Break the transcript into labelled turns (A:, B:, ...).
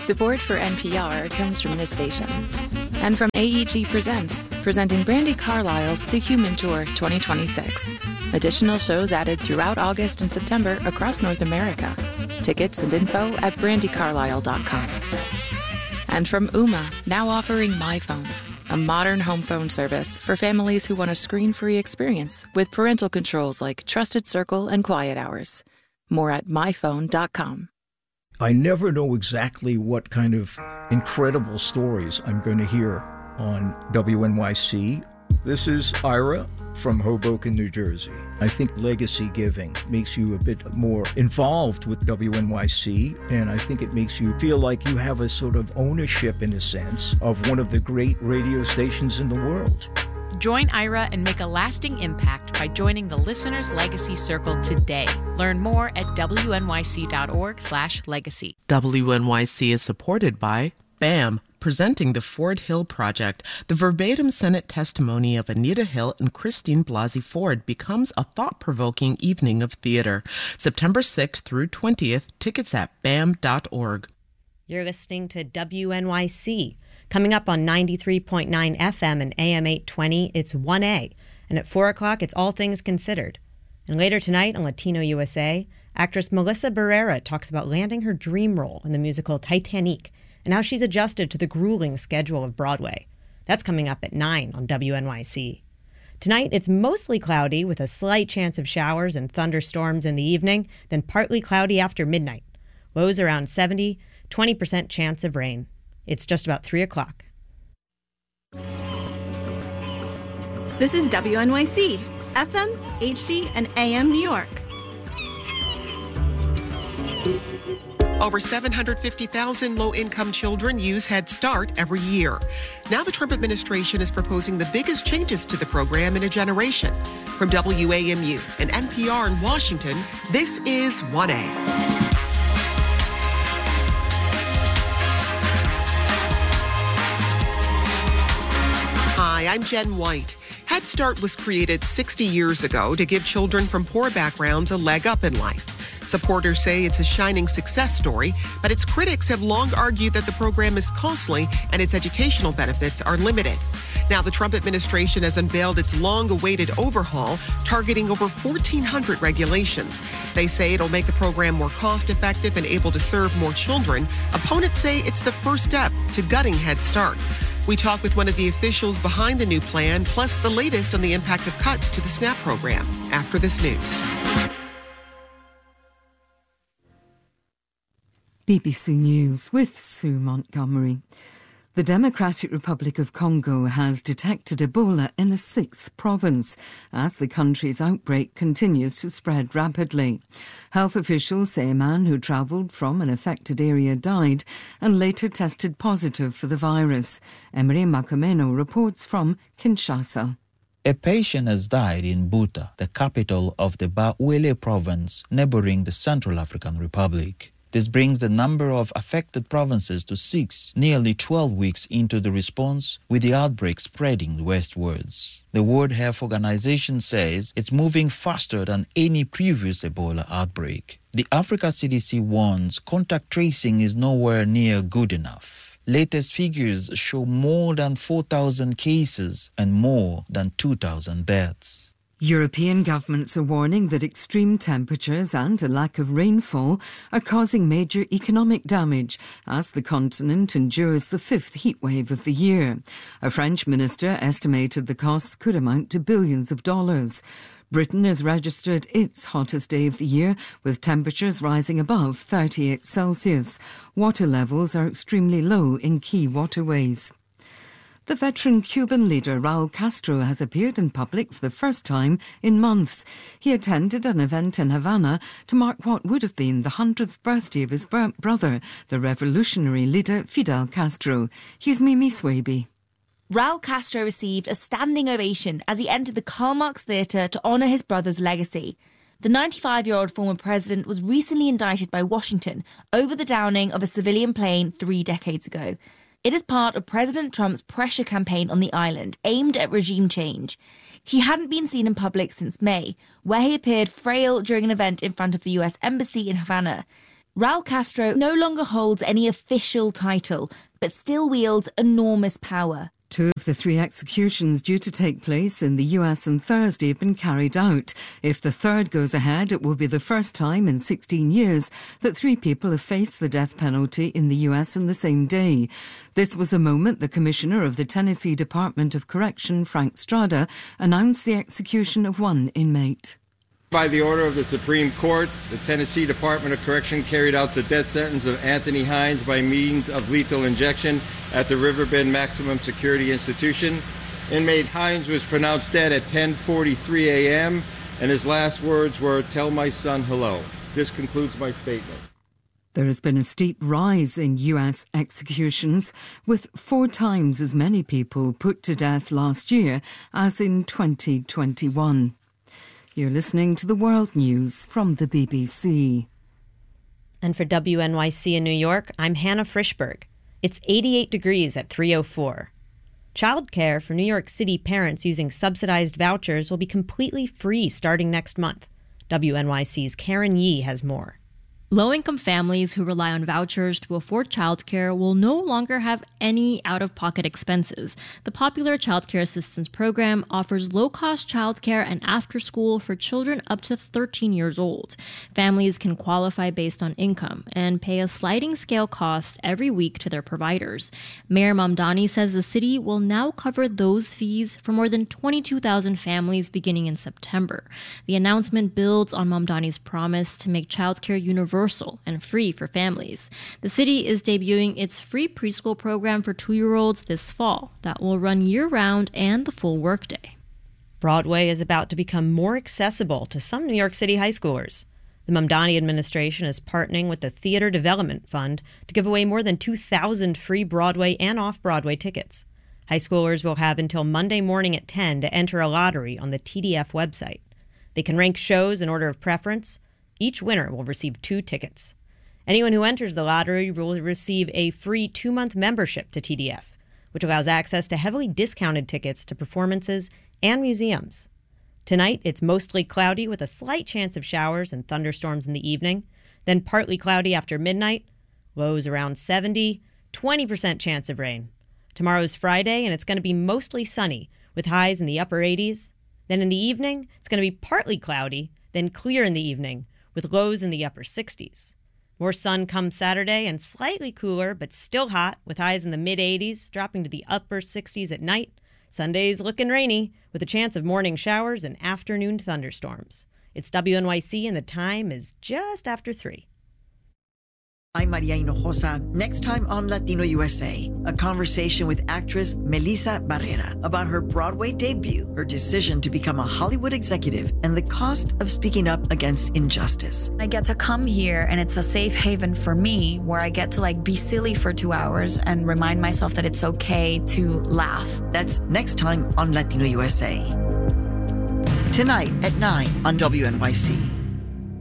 A: Support for NPR comes from this station. And from AEG Presents, presenting Brandi Carlile's The Human Tour 2026. Additional shows added throughout August and September across North America. Tickets and info at brandicarlisle.com. And from Ooma, now offering MyPhone, a modern home phone service for families who want a screen-free experience with parental controls like Trusted Circle and Quiet Hours. More at myphone.com.
B: I never know exactly what kind of incredible stories I'm going to hear on WNYC. This is Ira from Hoboken, New Jersey. I think legacy giving makes you a bit more involved with WNYC, and I think it makes you feel like you have a sort of ownership, in a sense, of one of the great radio stations in the world.
C: Join Ira and make a lasting impact by joining the Listener's Legacy Circle today. Learn more at wnyc.org/legacy.
D: WNYC is supported by BAM, presenting the Ford Hill Project. The verbatim Senate testimony of Anita Hill and Christine Blasey Ford becomes a thought-provoking evening of theater. September 6th through 20th, tickets at bam.org.
E: You're listening to WNYC. Coming up on 93.9 FM and AM 820, it's 1A. And at 4 o'clock, it's All Things Considered. And later tonight on Latino USA, actress Melissa Barrera talks about landing her dream role in the musical Titanic and how she's adjusted to the grueling schedule of Broadway. That's coming up at 9 on WNYC. Tonight, it's mostly cloudy with a slight chance of showers and thunderstorms in the evening, then partly cloudy after midnight. Lows around 70, 20% chance of rain. It's just about 3 o'clock.
F: This is WNYC, FM, HD, and AM New York.
G: Over 750,000 low-income children use Head Start every year. Now the Trump administration is proposing the biggest changes to the program in a generation. From WAMU and NPR in Washington, this is 1A. Hi, I'm Jen White. Head Start was created 60 years ago to give children from poor backgrounds a leg up in life. Supporters say it's a shining success story, but its critics have long argued that the program is costly and its educational benefits are limited. Now, the Trump administration has unveiled its long-awaited overhaul, targeting over 1,400 regulations. They say it'll make the program more cost-effective and able to serve more children. Opponents say it's the first step to gutting Head Start. We talk with one of the officials behind the new plan, plus the latest on the impact of cuts to the SNAP program after this news.
H: BBC News with Sue Montgomery. The Democratic Republic of Congo has detected Ebola in a 6th province as the country's outbreak continues to spread rapidly. Health officials say a man who travelled from an affected area died and later tested positive for the virus. Emery Makomeno reports from Kinshasa.
I: A patient has died in Buta, the capital of the Bawele province, neighbouring the Central African Republic. This brings the number of affected provinces to 6, nearly 12 weeks into the response, with the outbreak spreading westwards. The World Health Organization says it's moving faster than any previous Ebola outbreak. The Africa CDC warns contact tracing is nowhere near good enough. Latest figures show more than 4,000 cases and more than 2,000 deaths.
H: European governments are warning that extreme temperatures and a lack of rainfall are causing major economic damage as the continent endures the 5th heatwave of the year. A French minister estimated the costs could amount to billions of dollars. Britain has registered its hottest day of the year, with temperatures rising above 38 Celsius. Water levels are extremely low in key waterways. The veteran Cuban leader Raul Castro has appeared in public for the first time in months. He attended an event in Havana to mark what would have been the 100th birthday of his brother, the revolutionary leader Fidel Castro. Here's Mimi Swaby.
J: Raul Castro received a standing ovation as he entered the Karl Marx Theatre to honour his brother's legacy. The 95-year-old former president was recently indicted by Washington over the downing of a civilian plane 3 decades ago. It is part of President Trump's pressure campaign on the island, aimed at regime change. He hadn't been seen in public since May, where he appeared frail during an event in front of the US Embassy in Havana. Raul Castro no longer holds any official title, but still wields enormous power.
H: 2 of the 3 executions due to take place in the US on Thursday have been carried out. If the third goes ahead, it will be the first time in 16 years that 3 people have faced the death penalty in the US on the same day. This was the moment the Commissioner of the Tennessee Department of Correction, Frank Strada, announced the execution of one inmate.
K: By the order of the Supreme Court, the Tennessee Department of Correction carried out the death sentence of Anthony Hines by means of lethal injection at the Riverbend Maximum Security Institution. Inmate Hines was pronounced dead at 10:43 a.m., and his last words were, "Tell my son hello." This concludes my statement.
H: There has been a steep rise in US executions, with 4 times as many people put to death last year as in 2021. You're listening to the World News from the BBC.
E: And for WNYC in New York, I'm Hannah Frischberg. It's 88 degrees at 3:04. Childcare for New York City parents using subsidized vouchers will be completely free starting next month. WNYC's Karen Yee has more.
L: Low-income families who rely on vouchers to afford childcare will no longer have any out-of-pocket expenses. The popular Childcare Assistance Program offers low-cost childcare and after-school for children up to 13 years old. Families can qualify based on income and pay a sliding scale cost every week to their providers. Mayor Mamdani says the city will now cover those fees for more than 22,000 families beginning in September. The announcement builds on Mamdani's promise to make childcare universal and free for families. The city is debuting its free preschool program for 2-year-olds this fall that will run year-round and the full workday.
E: Broadway is about to become more accessible to some New York City high schoolers. The Mamdani administration is partnering with the Theater Development Fund to give away more than 2,000 free Broadway and off-Broadway tickets. High schoolers will have until Monday morning at 10 to enter a lottery on the TDF website. They can rank shows in order of preference. Each winner will receive 2 tickets. Anyone who enters the lottery will receive a free 2-month membership to TDF, which allows access to heavily discounted tickets to performances and museums. Tonight, it's mostly cloudy with a slight chance of showers and thunderstorms in the evening, then partly cloudy after midnight, lows around 70, 20% chance of rain. Tomorrow's Friday, and it's going to be mostly sunny with highs in the upper 80s. Then in the evening, it's going to be partly cloudy, then clear in the evening, with lows in the upper 60s. More sun comes Saturday and slightly cooler, but still hot, with highs in the mid-80s, dropping to the upper 60s at night. Sunday's looking rainy, with a chance of morning showers and afternoon thunderstorms. It's WNYC, and the time is just after 3.
M: I'm Maria Hinojosa. Next time on Latino USA, a conversation with actress Melissa Barrera about her Broadway debut, her decision to become a Hollywood executive, and the cost of speaking up against injustice.
N: I get to come here, and it's a safe haven for me where I get to be silly for 2 hours and remind myself that it's okay to laugh.
M: That's next time on Latino USA. Tonight at 9 on WNYC.